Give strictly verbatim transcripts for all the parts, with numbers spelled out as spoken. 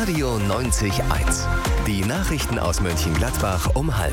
Radio neunzig Komma eins. Die Nachrichten aus Mönchengladbach um halb.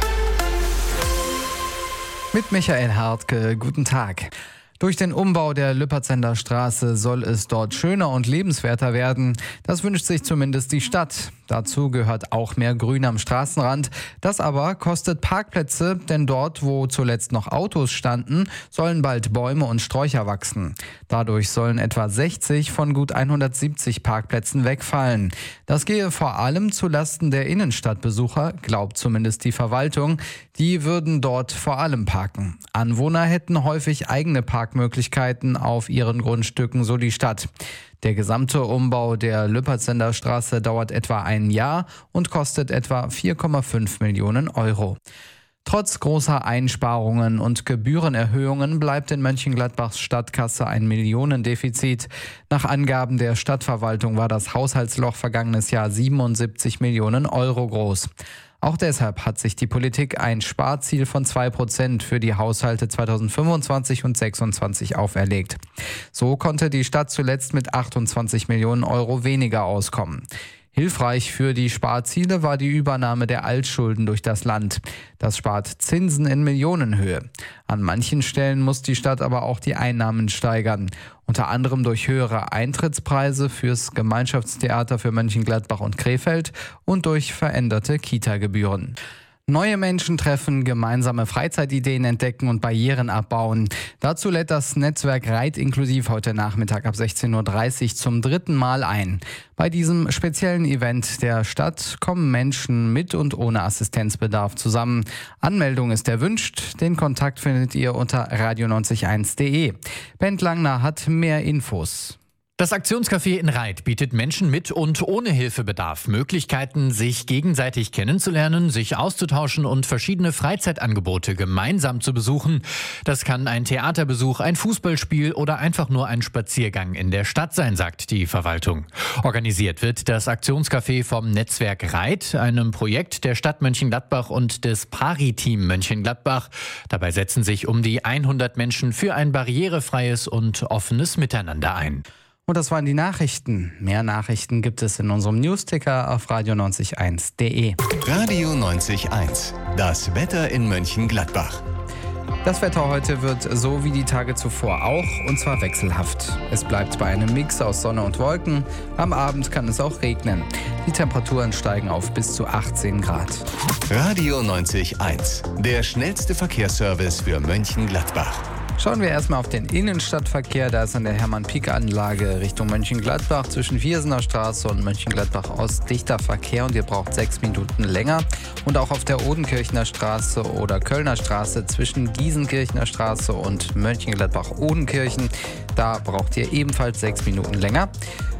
Mit Michael Hartke, guten Tag. Durch den Umbau der Lüpertzender Straße soll es dort schöner und lebenswerter werden. Das wünscht sich zumindest die Stadt. Dazu gehört auch mehr Grün am Straßenrand. Das aber kostet Parkplätze, denn dort, wo zuletzt noch Autos standen, sollen bald Bäume und Sträucher wachsen. Dadurch sollen etwa sechzig von gut hundertsiebzig Parkplätzen wegfallen. Das gehe vor allem zulasten der Innenstadtbesucher, glaubt zumindest die Verwaltung. Die würden dort vor allem parken. Anwohner hätten häufig eigene Parkmöglichkeiten auf ihren Grundstücken, so die Stadt. Der gesamte Umbau der Lüpertzender Straße dauert etwa ein Jahr und kostet etwa vier Komma fünf Millionen Euro. Trotz großer Einsparungen und Gebührenerhöhungen bleibt in Mönchengladbachs Stadtkasse ein Millionendefizit. Nach Angaben der Stadtverwaltung war das Haushaltsloch vergangenes Jahr siebenundsiebzig Millionen Euro groß. Auch deshalb hat sich die Politik ein Sparziel von zwei Prozent für die Haushalte zweitausendfünfundzwanzig und zweitausendsechsundzwanzig auferlegt. So konnte die Stadt zuletzt mit achtundzwanzig Millionen Euro weniger auskommen. Hilfreich für die Sparziele war die Übernahme der Altschulden durch das Land. Das spart Zinsen in Millionenhöhe. An manchen Stellen muss die Stadt aber auch die Einnahmen steigern. Unter anderem durch höhere Eintrittspreise fürs Gemeinschaftstheater für Mönchengladbach und Krefeld und durch veränderte Kita-Gebühren. Neue Menschen treffen, gemeinsame Freizeitideen entdecken und Barrieren abbauen. Dazu lädt das Netzwerk Reit inklusiv heute Nachmittag ab sechzehn Uhr dreißig zum dritten Mal ein. Bei diesem speziellen Event der Stadt kommen Menschen mit und ohne Assistenzbedarf zusammen. Anmeldung ist erwünscht. Den Kontakt findet ihr unter radio neunzig Komma eins punkt de. Bent Langner hat mehr Infos. Das Aktionscafé in Reit bietet Menschen mit und ohne Hilfebedarf Möglichkeiten, sich gegenseitig kennenzulernen, sich auszutauschen und verschiedene Freizeitangebote gemeinsam zu besuchen. Das kann ein Theaterbesuch, ein Fußballspiel oder einfach nur ein Spaziergang in der Stadt sein, sagt die Verwaltung. Organisiert wird das Aktionscafé vom Netzwerk Reit, einem Projekt der Stadt Mönchengladbach und des Pari-Team Mönchengladbach. Dabei setzen sich um die hundert Menschen für ein barrierefreies und offenes Miteinander ein. Und das waren die Nachrichten. Mehr Nachrichten gibt es in unserem Newsticker auf radio neunzig Komma eins punkt de. Radio neunzig Komma eins. Das Wetter in Mönchengladbach. Das Wetter heute wird so wie die Tage zuvor auch, und zwar wechselhaft. Es bleibt bei einem Mix aus Sonne und Wolken. Am Abend kann es auch regnen. Die Temperaturen steigen auf bis zu achtzehn Grad. Radio neunzig Komma eins. Der schnellste Verkehrsservice für Mönchengladbach. Schauen wir erstmal auf den Innenstadtverkehr. Da ist an der Hermann-Pieck-Anlage Richtung Mönchengladbach zwischen Viersener Straße und Mönchengladbach-Ost dichter Verkehr und ihr braucht sechs Minuten länger. Und auch auf der Odenkirchner Straße oder Kölner Straße zwischen Giesenkirchner Straße und Mönchengladbach-Odenkirchen, da braucht ihr ebenfalls sechs Minuten länger.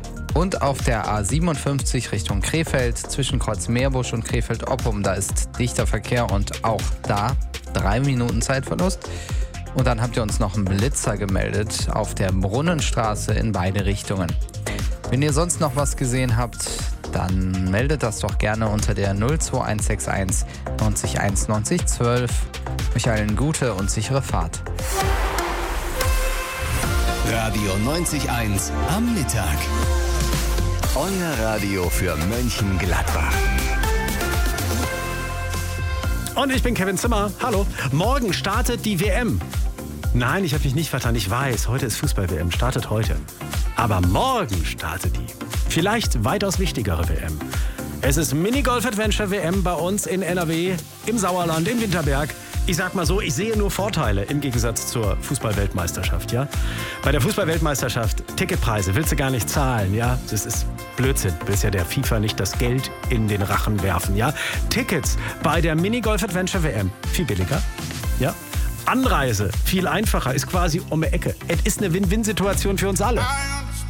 Und auf der A siebenundfünfzig Richtung Krefeld zwischen Kreuzmeerbusch und Krefeld-Oppum, da ist dichter Verkehr und auch da drei Minuten Zeitverlust. Und dann habt ihr uns noch einen Blitzer gemeldet auf der Brunnenstraße in beide Richtungen. Wenn ihr sonst noch was gesehen habt, dann meldet das doch gerne unter der null zwei eins sechs eins neunzig eins neunzig zwölf. Euch allen gute und sichere Fahrt. Radio neunzig Komma eins am Mittag. Euer Radio für Mönchengladbach. Und ich bin Kevin Zimmer. Hallo. Morgen startet die W M. Nein, ich habe mich nicht vertan. Ich weiß, heute ist Fußball-W M. Startet heute. Aber morgen startet die vielleicht weitaus wichtigere W M. Es ist Minigolf-Adventure-W M bei uns in N R W, im Sauerland, in Winterberg. Ich sag mal so, ich sehe nur Vorteile im Gegensatz zur Fußball-Weltmeisterschaft, ja? Bei der Fußball-Weltmeisterschaft, Ticketpreise willst du gar nicht zahlen, ja? Das ist Blödsinn. Du willst ja der FIFA nicht das Geld in den Rachen werfen, ja? Tickets bei der Minigolf-Adventure-W M viel billiger, ja? Anreise viel einfacher, ist quasi um die Ecke. Es ist eine Win-Win-Situation für uns alle.